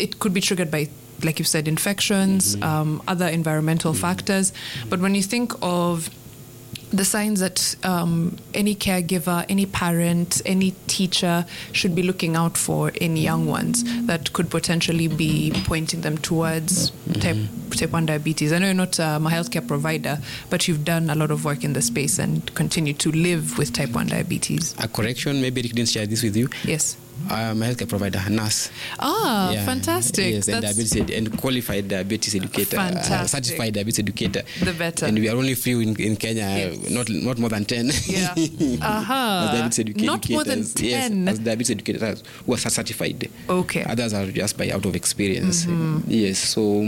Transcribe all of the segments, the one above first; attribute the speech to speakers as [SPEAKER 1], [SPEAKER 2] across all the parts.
[SPEAKER 1] it could be triggered by, like you said, infections, other environmental factors. But when you think of the signs that any caregiver, any parent, any teacher should be looking out for in young ones that could potentially be pointing them towards type 1 diabetes. I know you're not a healthcare provider, but you've done a lot of work in the space and continue to live with type 1 diabetes.
[SPEAKER 2] A correction, maybe Rick didn't share this with you.
[SPEAKER 1] Yes.
[SPEAKER 2] I'm a healthcare provider, a nurse.
[SPEAKER 1] Fantastic.
[SPEAKER 2] Yes, and diabetes and qualified diabetes educator, certified diabetes educator.
[SPEAKER 1] The better.
[SPEAKER 2] And we are only few in Kenya, not more than 10.
[SPEAKER 1] Yeah.
[SPEAKER 2] As diabetes educators.
[SPEAKER 1] Not more than 10.
[SPEAKER 2] Yes, as diabetes educators who are certified.
[SPEAKER 1] Okay.
[SPEAKER 2] Others are just by out of experience. Yes, so...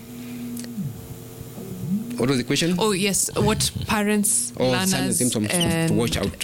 [SPEAKER 2] What was the question?
[SPEAKER 1] Oh, yes. What parents, learners,
[SPEAKER 2] symptoms to watch out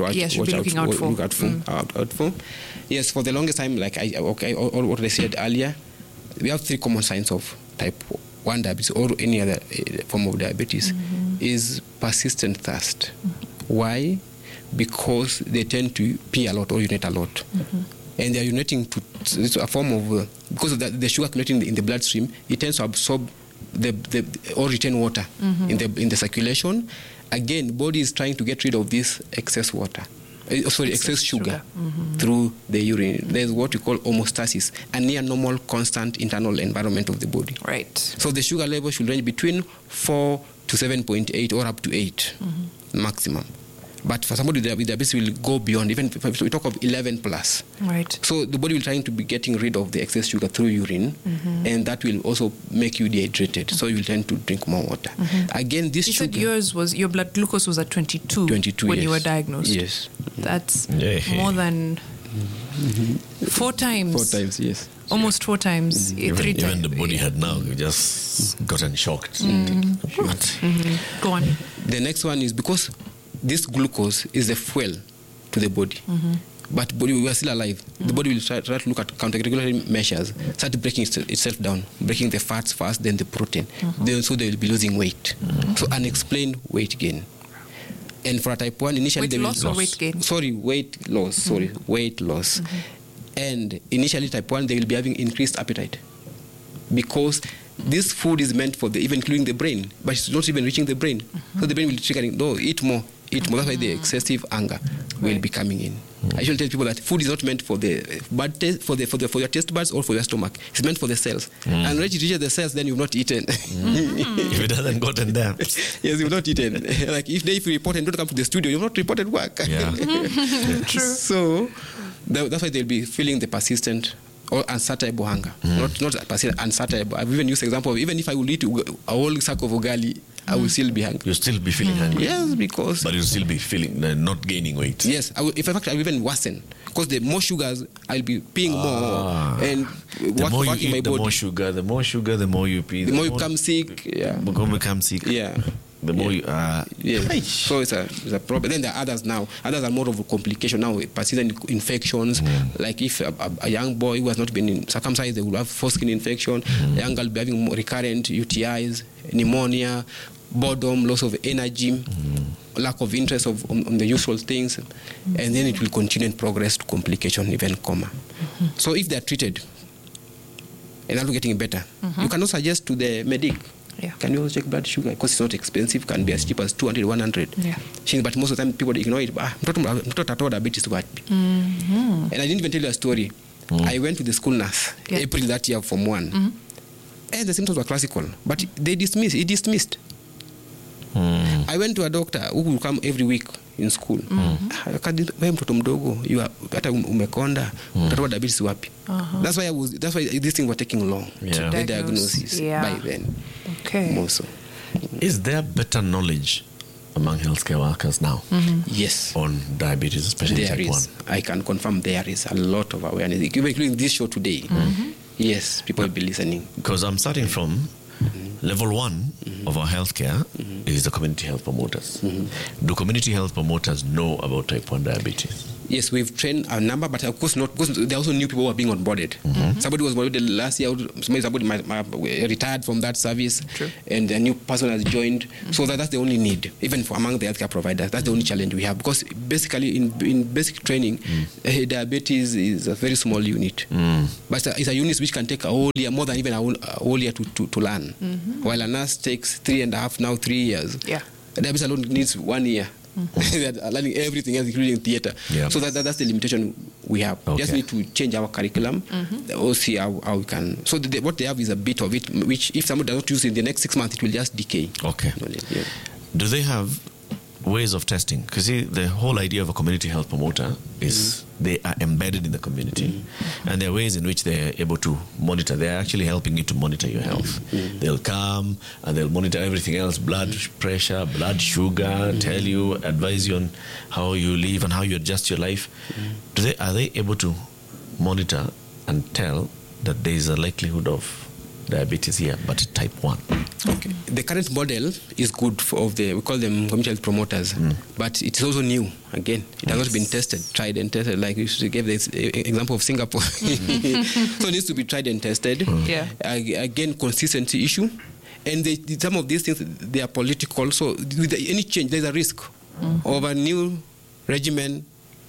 [SPEAKER 2] for. Yes, for the longest time, what I said earlier, we have 3 common signs of type 1 diabetes or any other form of diabetes. Is persistent thirst. Why? Because they tend to pee a lot or urinate a lot. And they are urinating it's a form of, because of the sugar accumulating in the bloodstream, it tends to absorb or retain water in the circulation. Again, body is trying to get rid of this excess water. Excess sugar through the urine. There's what we call homeostasis, a near normal, constant internal environment of the body.
[SPEAKER 1] Right.
[SPEAKER 2] So the sugar level should range between 4 to 7.8 or up to 8 maximum. But for somebody with diabetes, will go beyond, even if we talk of 11 plus.
[SPEAKER 1] Right.
[SPEAKER 2] So the body will trying to be getting rid of the excess sugar through urine, and that will also make you dehydrated. So you will tend to drink more water. Again, this
[SPEAKER 1] you
[SPEAKER 2] sugar...
[SPEAKER 1] said your blood glucose was at 22 when you were diagnosed.
[SPEAKER 2] Yes.
[SPEAKER 1] That's more than 4 times.
[SPEAKER 2] 4 times, yes.
[SPEAKER 1] Almost 4 times. 3 times.
[SPEAKER 3] Even the body had now just gotten shocked. What?
[SPEAKER 1] Go on.
[SPEAKER 2] The next one is because this glucose is the fuel to the body. But we are still alive. The body will try to look at counter-regulatory measures, start breaking itself down, breaking the fats first, then the protein. So they will be losing weight. So unexplained weight gain. And for a type 1, initially
[SPEAKER 1] weight loss or weight gain?
[SPEAKER 2] Weight loss. And initially type 1, they will be having increased appetite. Because this food is meant for even including the brain, but it's not even reaching the brain. So the brain will trigger, no, eat more. That's why the excessive anger will be coming in. I usually tell people that food is not meant for the bad taste, for your taste buds or for your stomach. It's meant for the cells. And when it reaches the cells, then you've not eaten.
[SPEAKER 3] If it hasn't gotten there.
[SPEAKER 2] Yes, you've not eaten. Like if you report and don't come to the studio, you've not reported work.
[SPEAKER 3] Yeah.
[SPEAKER 1] True.
[SPEAKER 2] So that's why they'll be feeling the persistent or unsatiable hunger. Not persistent, unsatiable. I've even used the example of, even if I will eat a whole sack of ugali, I will still be hungry.
[SPEAKER 3] You'll still be feeling hungry.
[SPEAKER 2] Yes, because...
[SPEAKER 3] But you'll still be feeling, not gaining weight.
[SPEAKER 2] Yes, I will even worsen. Because the more sugars, I'll be peeing more. And
[SPEAKER 3] the more you eat, the more sugar, the more you pee.
[SPEAKER 2] The more you become sick. Yeah.
[SPEAKER 3] Yeah. The more you are...
[SPEAKER 2] Yes. So it's a problem. Then there are others now. Others are more of a complication now. Persistent infections. Like if a young boy who has not been circumcised, they will have foreskin infection. A young girl will be having recurrent UTIs, pneumonia, boredom, loss of energy, lack of interest on the usual things. And then it will continue and progress to complication, even coma. So if they are treated and are getting better, you cannot suggest to the medic, can you also check blood sugar? Because it's not expensive, can be as cheap as 200, 100. But most of the time people ignore it. Mtoto diabetes wapi. And I didn't even tell you a story. I went to the school nurse April that year from 1. And the symptoms were classical, but he dismissed. I went to a doctor who will come every week in school. Wewe mtoto mdogo, hata umekonda, utatoa diabetes wapi? That's why these things were taking long to the diagnosis by then.
[SPEAKER 1] Okay.
[SPEAKER 2] Also.
[SPEAKER 3] Is there better knowledge among healthcare workers now?
[SPEAKER 2] Yes.
[SPEAKER 3] On diabetes, especially
[SPEAKER 2] there
[SPEAKER 3] type 1?
[SPEAKER 2] I can confirm there is a lot of awareness, including this show today. Yes, people will be listening.
[SPEAKER 3] Because I'm starting from level 1 of our healthcare is the community health promoters. Do community health promoters know about type 1 diabetes?
[SPEAKER 2] Yes, we've trained a number, but of course not, because there are also new people who are being onboarded. Somebody was onboarded last year, somebody retired from that service,
[SPEAKER 1] True.
[SPEAKER 2] and a new person has joined. So that's the only need, even for among the healthcare providers. That's the only challenge we have, because basically in basic training, diabetes is a very small unit. But it's a unit which can take a whole year, more than even a whole year to learn. While a nurse takes 3.5, now 3 years.
[SPEAKER 1] Yeah.
[SPEAKER 2] Diabetes alone needs 1 year. They are learning everything else, including theatre.
[SPEAKER 3] Yeah.
[SPEAKER 2] So that's the limitation we have.
[SPEAKER 3] Okay.
[SPEAKER 2] Just need to change our curriculum, or see how we can. So what they have is a bit of it, which if somebody does not use it in the next 6 months, it will just decay.
[SPEAKER 3] Okay.
[SPEAKER 2] Yeah.
[SPEAKER 3] Do they have ways of testing? Because the whole idea of a community health promoter is they are embedded in the community, and there are ways in which they're able to monitor. They're actually helping you to monitor your health. They'll come and they'll monitor everything else: blood pressure, blood sugar, tell you, advise you on how you live and how you adjust your life. Are they able to monitor and tell that there is a likelihood of diabetes here, but type 1?
[SPEAKER 2] Okay. The current model is good we call them community health promoters, but it's also new. Again, it has not been tested, tried and tested. Like you gave the example of Singapore. So it needs to be tried and tested.
[SPEAKER 1] Yeah.
[SPEAKER 2] Again, consistency issue. And some of these things, they are political. So with any change, there's a risk of a new regimen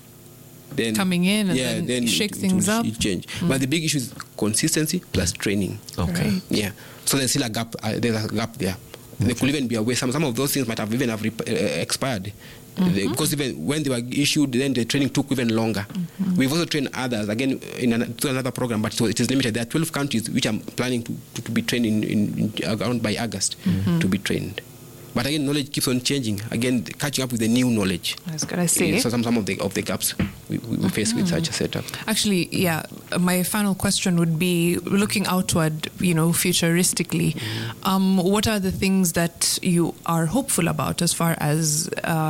[SPEAKER 2] then
[SPEAKER 1] coming in and then shake things up.
[SPEAKER 2] Change. But the big issue is consistency plus training.
[SPEAKER 3] Okay.
[SPEAKER 1] Right.
[SPEAKER 2] Yeah. So there's still a gap. There's a gap there. There could even be a way. Some of those things might have even expired. Because even when they were issued, then the training took even longer. We've also trained others, again, to another program, but it is limited. There are 12 countries which I'm planning to be trained in around by August to be trained. But again, knowledge keeps on changing. Again, catching up with the new knowledge.
[SPEAKER 1] I was gonna say.
[SPEAKER 2] So some of the gaps we face with such a setup.
[SPEAKER 1] Actually, yeah. My final question would be, looking outward, futuristically, what are the things that you are hopeful about as far as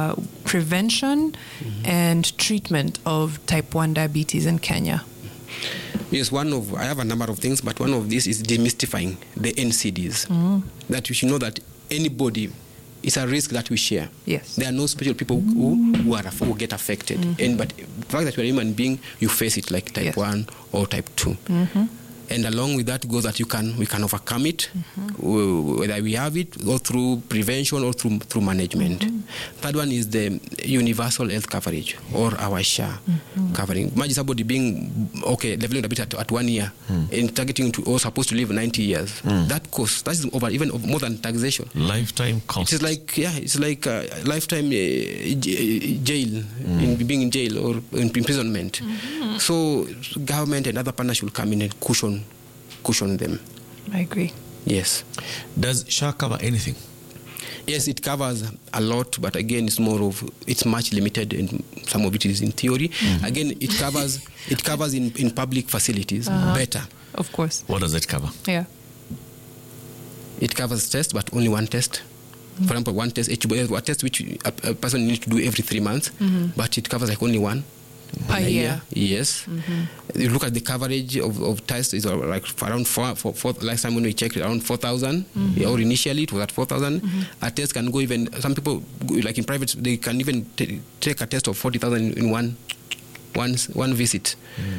[SPEAKER 1] prevention and treatment of type 1 diabetes in Kenya?
[SPEAKER 2] Yes, I have a number of things, but one of these is demystifying the NCDs. That you should know that anybody, it's a risk that we share.
[SPEAKER 1] Yes.
[SPEAKER 2] There are no special people who get affected. But the fact that you're a human being, you face it like type 1 or type 2. And along with that goes that we can overcome it, whether we have it or through prevention or through management. Third one is the universal health coverage, or our SHA covering. Imagine somebody being leveling a bit at 1 year and targeting or supposed to live 90 years. That cost, that is even more than taxation.
[SPEAKER 3] Lifetime cost.
[SPEAKER 2] It's like lifetime jail, being in jail or imprisonment. So government and other partners should come in and cushion them.
[SPEAKER 1] I agree.
[SPEAKER 2] Yes.
[SPEAKER 3] Does SHA cover anything?
[SPEAKER 2] Yes, it covers a lot, but again, it's much limited, and some of it is in theory. Again, it covers in public facilities better.
[SPEAKER 1] Of course.
[SPEAKER 3] What does it cover?
[SPEAKER 1] Yeah.
[SPEAKER 2] It covers tests, but only one test. For example, one test, a test which a person needs to do every 3 months, but it covers like only one.
[SPEAKER 1] Per year.
[SPEAKER 2] Yes. You look at the coverage of tests, is like around four last time when we checked, around 4,000. Or initially it was at 4,000. A test can go even, some people, like in private, they can even take a test of 40,000 in one visit.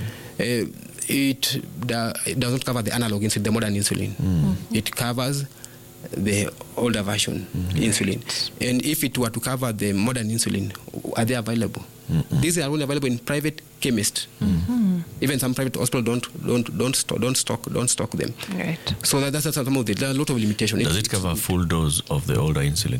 [SPEAKER 2] It does not cover the analog insulin, the modern insulin. It covers the older version insulin. And if it were to cover the modern insulin, are they available? These are only available in private chemists. Even some private hospitals don't stock them.
[SPEAKER 1] Right.
[SPEAKER 2] So that's some of there are a lot of limitations.
[SPEAKER 3] Does it cover a full dose of the older insulin?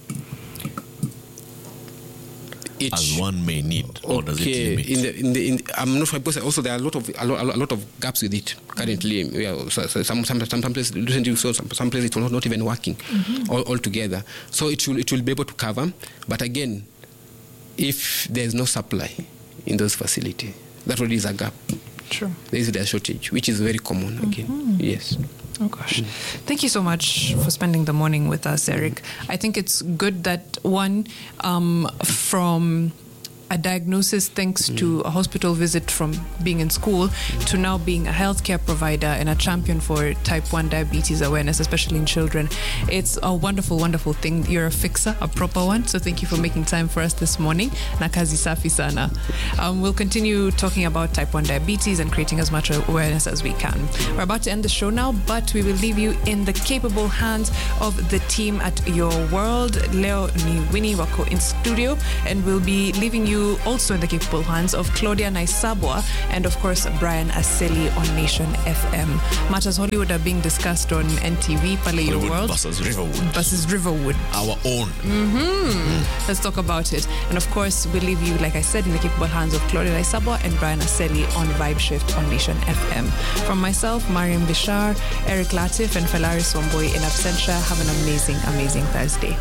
[SPEAKER 3] As one may need, or does it limit?
[SPEAKER 2] I'm not sure, because also there are a lot of gaps with it currently. Some places recently, some places it's not even working altogether. So it will be able to cover, but again, if there is no supply in those facilities, that already is a gap.
[SPEAKER 1] True.
[SPEAKER 2] There is a shortage, which is very common again. Yes.
[SPEAKER 1] Oh gosh. Thank you so much for spending the morning with us, Eric. I think it's good that from a diagnosis thanks to a hospital visit from being in school to now being a healthcare provider and a champion for type 1 diabetes awareness, especially in children. It's a wonderful, wonderful thing. You're a fixer, a proper one. So thank you for making time for us this morning. Nakazi safi sana. We'll continue talking about type 1 diabetes and creating as much awareness as we can. We're about to end the show now, but we will leave you in the capable hands of the team at Your World. Leo ni Winnie wako in studio, and we'll be leaving you also in the capable hands of Claudia Naisabwa and of course Brian Aseli on Nation FM. Matters Hollywood are being discussed on NTV, Pale Your World
[SPEAKER 3] versus Riverwood.
[SPEAKER 1] Our
[SPEAKER 3] own.
[SPEAKER 1] Let's talk about it. And of course we'll leave you, like I said, in the capable hands of Claudia Naisabwa and Brian Aseli on Vibe Shift on Nation FM. From myself, Mariam Bishar, Eric Latif and Felaris Wamboi in absentia, have an amazing, amazing Thursday.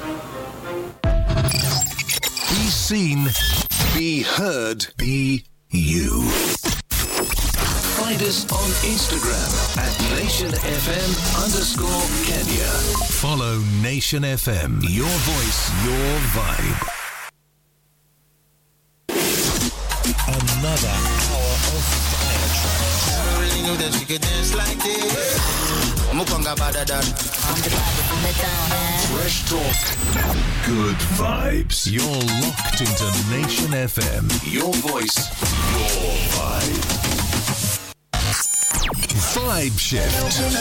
[SPEAKER 4] Be seen, be heard, be you. Find us on Instagram at NationFM_Kenya. Follow Nation FM. Your voice, your vibe. Another hour of fire tracks.
[SPEAKER 5] Never really knew that she could dance like this. I'm the body from the town, man.
[SPEAKER 4] Fresh talk. Good vibes. You're locked into Nation FM. Your voice, your vibe. Vibe Shift.